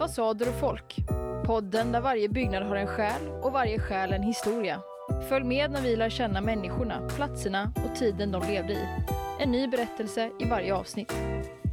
Fasader och folk. Podden där varje byggnad har en själ och varje själ en historia. Följ med när vi lär känna människorna, platserna och tiden de levde i. En ny berättelse i varje avsnitt.